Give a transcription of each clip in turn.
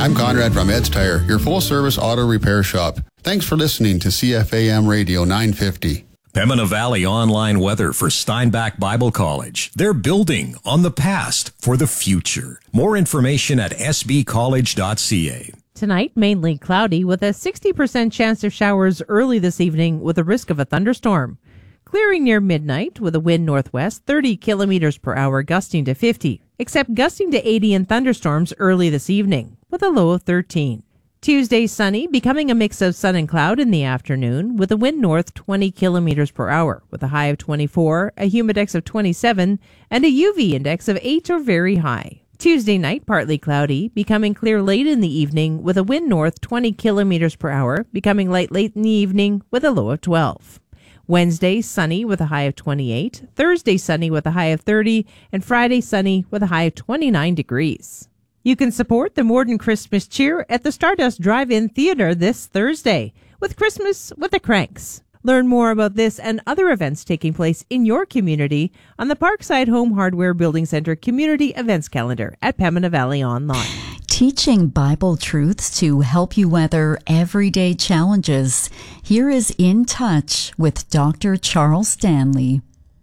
I'm Conrad from Ed's Tire, your full-service auto repair shop. Thanks for listening to CFAM Radio 950. Pembina Valley online weather for Steinbach Bible College. They're building on the past for the future. More information at sbcollege.ca. Tonight, mainly cloudy with a 60% chance of showers early this evening with a risk of a thunderstorm. Clearing near midnight with a wind northwest 30 kilometers per hour gusting to 50, except gusting to 80 in thunderstorms early this evening with a low of 13. Tuesday sunny, becoming a mix of sun and cloud in the afternoon with a wind north 20 kilometers per hour with a high of 24, a humidex of 27, and a UV index of 8 or very high. Tuesday night, partly cloudy, becoming clear late in the evening with a wind north 20 kilometers per hour, becoming light late in the evening with a low of 12. Wednesday, sunny with a high of 28, Thursday sunny with a high of 30, and Friday sunny with a high of 29 degrees. You can support the Morden Christmas cheer at the Stardust Drive-In Theater this Thursday with Christmas with the Cranks. Learn more about this and other events taking place in your community on the Parkside Home Hardware Building Center Community Events Calendar at Pembina Valley Online. Teaching Bible truths to help you weather everyday challenges. Here is In Touch with Dr. Charles Stanley.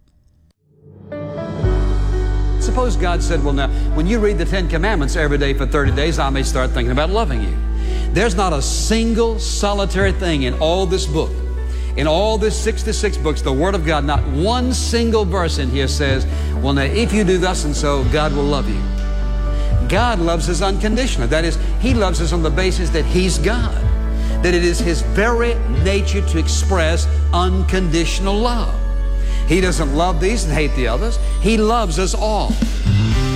Suppose God said, well, now, when you read the 10 Commandments every day for 30 days, I may start thinking about loving you. There's not a single solitary thing in all this book, in all this 66 books, the Word of God, not one single verse in here says, well, now, if you do thus and so, God will love you. God loves us unconditionally. That is, He loves us on the basis that He's God, that it is His very nature to express unconditional love. He doesn't love these and hate the others. He loves us all.